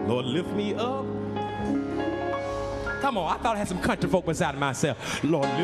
Lord, lift me up. Come on, I thought I had some country folk beside myself. Lord, lift